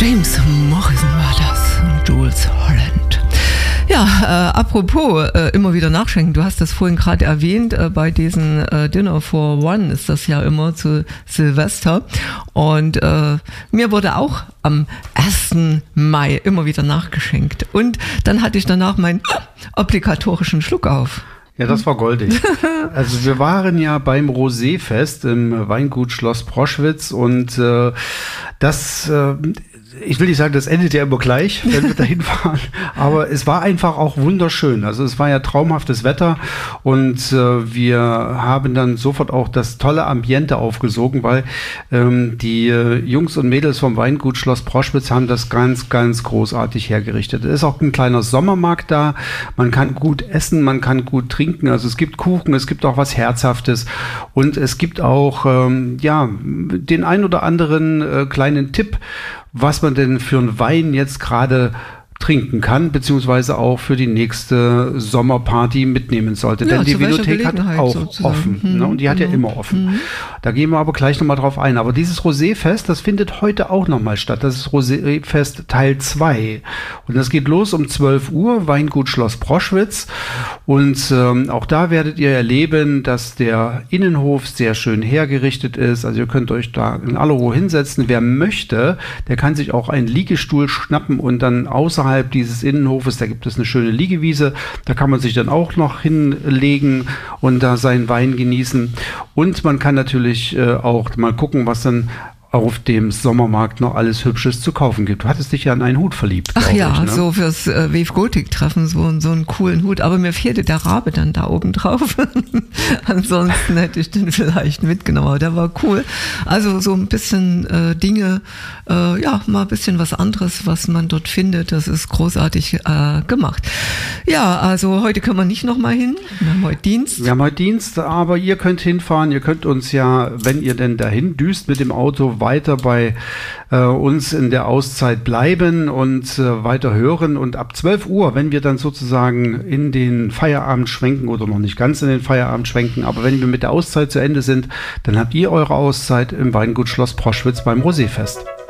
James Morrison war das und Jools Holland. Ja, apropos immer wieder nachschenken, du hast das vorhin gerade erwähnt, bei diesen Dinner for One ist das ja immer zu Silvester und mir wurde auch am 1. Mai immer wieder nachgeschenkt und dann hatte ich danach meinen obligatorischen Schluck auf. Ja, das war goldig. Also wir waren ja beim Roséfest im Weingut Schloss Proschwitz und ich will nicht sagen, das endet ja immer gleich, wenn wir dahin fahren, aber es war einfach auch wunderschön. Also es war ja traumhaftes Wetter und wir haben dann sofort auch das tolle Ambiente aufgesogen, weil die Jungs und Mädels vom Weingut Schloss Proschwitz haben das ganz, ganz großartig hergerichtet. Es ist auch ein kleiner Sommermarkt da, man kann gut essen, man kann gut trinken, also es gibt Kuchen, es gibt auch was Herzhaftes und es gibt auch den ein oder anderen kleinen Tipp, was man denn für einen Wein jetzt gerade trinken kann, beziehungsweise auch für die nächste Sommerparty mitnehmen sollte. Ja, denn die Vinothek hat auch sozusagen. offen. Ne? Und die hat ja immer offen. Da gehen wir aber gleich nochmal drauf ein. Aber dieses Roséfest, das findet heute auch nochmal statt. Das ist Roséfest Teil 2. Und das geht los um 12 Uhr, Weingut Schloss Proschwitz. Und auch da werdet ihr erleben, dass der Innenhof sehr schön hergerichtet ist. Also ihr könnt euch da in aller Ruhe hinsetzen. Wer möchte, der kann sich auch einen Liegestuhl schnappen und dann außerhalb dieses Innenhofes, da gibt es eine schöne Liegewiese, da kann man sich dann auch noch hinlegen und da seinen Wein genießen. Und man kann natürlich auch mal gucken, was dann auf dem Sommermarkt noch alles Hübsches zu kaufen gibt. Du hattest dich ja an einen Hut verliebt. Ach ja, ich, ne? So fürs Wave Gothic Treffen, so einen coolen Hut. Aber mir fehlte der Rabe dann da oben drauf. Ansonsten hätte ich den vielleicht mitgenommen. Aber der war cool. Also so ein bisschen Dinge, mal ein bisschen was anderes, was man dort findet. Das ist großartig gemacht. Ja, also heute können wir nicht nochmal hin. Wir haben heute Dienst. Aber ihr könnt hinfahren. Ihr könnt uns ja, wenn ihr denn dahin düst mit dem Auto, weiter bei uns in der Auszeit bleiben und weiter hören. Und ab 12 Uhr, wenn wir dann sozusagen in den Feierabend schwenken oder noch nicht ganz in den Feierabend schwenken, aber wenn wir mit der Auszeit zu Ende sind, dann habt ihr eure Auszeit im Weingut Schloss Proschwitz beim Roséfest.